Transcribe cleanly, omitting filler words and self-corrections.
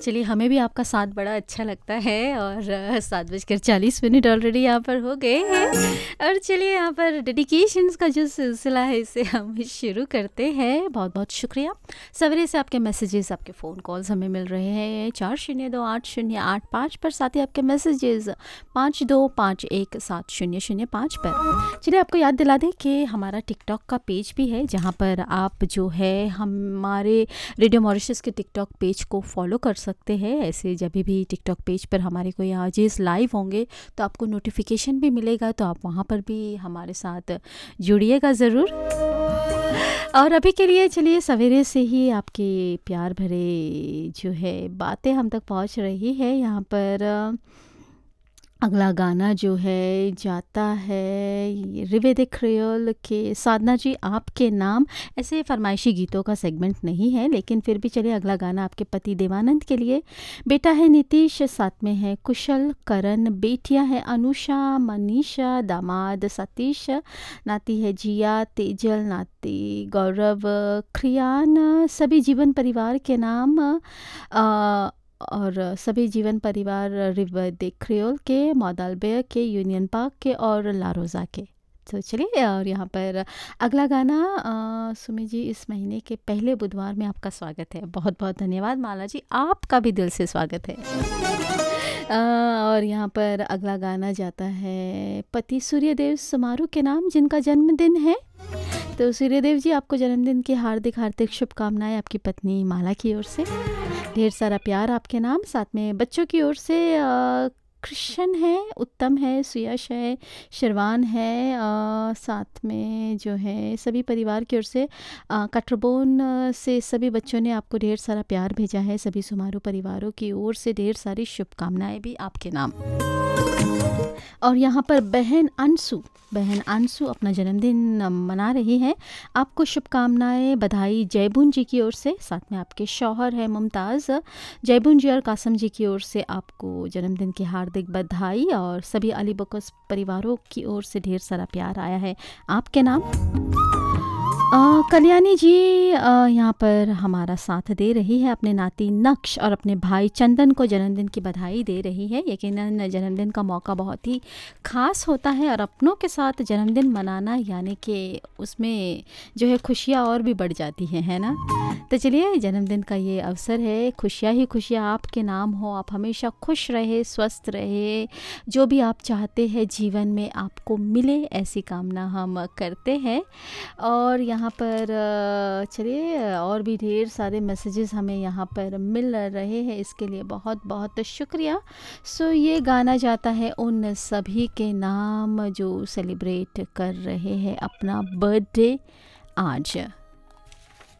चलिए, हमें भी आपका साथ बड़ा अच्छा लगता है और 7:40 ऑलरेडी यहाँ पर हो गए हैं। और चलिए, यहाँ पर डेडिकेशंस का जो सिलसिला है इसे हम शुरू करते हैं। बहुत बहुत शुक्रिया। सवेरे से आपके मैसेजेस, आपके फ़ोन कॉल्स हमें मिल रहे हैं 40280805 पर, साथ ही आपके मैसेजेस 52517005 पर। चलिए, आपको याद दिला दें कि हमारा टिकटॉक का पेज भी है, जहाँ पर आप जो है हमारे रेडियो मॉरिशस के टिकटॉक पेज को फॉलो कर सकते हैं। ऐसे जब भी टिकटॉक पेज पर हमारे कोई आजीज लाइव होंगे तो आपको नोटिफिकेशन भी मिलेगा, तो आप वहाँ पर भी हमारे साथ जुड़िएगा ज़रूर। और अभी के लिए चलिए, सवेरे से ही आपके प्यार भरे जो है बातें हम तक पहुँच रही है। यहाँ पर अगला गाना जो है जाता है रिवे दे क्रियोल के साधना जी आपके नाम। ऐसे फरमाइशी गीतों का सेगमेंट नहीं है, लेकिन फिर भी चलिए, अगला गाना आपके पति देवानंद के लिए। बेटा है नीतीश, साथ में है कुशल, करण, बेटियां है अनुषा, मनीषा, दामाद सतीश, नाती है जिया, तेजल, नाती गौरव, क्रियान, सभी जीवन परिवार के नाम और सभी जीवन परिवार रिवर दे क्रियोल के, मॉडलबे के, यूनियन पार्क के और लारोजा के। तो चलिए, और यहाँ पर अगला गाना सुमी जी, इस महीने के पहले बुधवार में आपका स्वागत है। बहुत बहुत धन्यवाद माला जी, आपका भी दिल से स्वागत है। और यहाँ पर अगला गाना जाता है पति सूर्यदेव समारू के नाम, जिनका जन्मदिन है। तो सूर्यदेव जी, आपको जन्मदिन की हार्दिक हार्दिक शुभकामनाएं आपकी पत्नी माला की ओर से। ढेर सारा प्यार आपके नाम, साथ में बच्चों की ओर से कृष्ण है, उत्तम है, सुयश है, शिरवान है, साथ में जो है सभी परिवार की ओर से कटरबोन से सभी बच्चों ने आपको ढेर सारा प्यार भेजा है। सभी सुमारू परिवारों की ओर से ढेर सारी शुभकामनाएं भी आपके नाम। और यहाँ पर बहन अंशु अपना जन्मदिन मना रही हैं। आपको शुभकामनाएं, बधाई जयबुन जी की ओर से, साथ में आपके शौहर है मुमताज़। जयबुन जी और कासम जी की ओर से आपको जन्मदिन की हार्दिक बधाई, और सभी अली बकस परिवारों की ओर से ढेर सारा प्यार आया है आपके नाम। कल्याणी जी यहाँ पर हमारा साथ दे रही है, अपने नाती नक्श और अपने भाई चंदन को जन्मदिन की बधाई दे रही है। यकीनन जन्मदिन का मौका बहुत ही ख़ास होता है, और अपनों के साथ जन्मदिन मनाना यानी कि उसमें जो है खुशियाँ और भी बढ़ जाती हैं, है ना। तो चलिए, जन्मदिन का ये अवसर है, खुशियाँ ही खुशियाँ आपके नाम हो। आप हमेशा खुश रहे, स्वस्थ रहे, जो भी आप चाहते हैं जीवन में आपको मिले, ऐसी कामना हम करते हैं। और यहाँ पर चलिए, और भी ढेर सारे मैसेजेस हमें यहाँ पर मिल रहे हैं, इसके लिए बहुत बहुत शुक्रिया। सो ये गाना जाता है उन सभी के नाम जो सेलिब्रेट कर रहे हैं अपना बर्थडे आज।